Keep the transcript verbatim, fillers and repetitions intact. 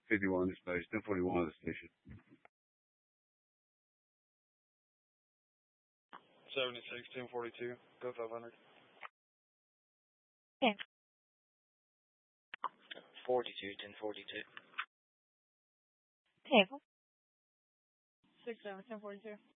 fifty-one dispatch, ten forty-one at the station. seventy-six, ten forty-two, go five hundred. Okay. forty-two, ten forty-two. Table. six seven, ten forty-two.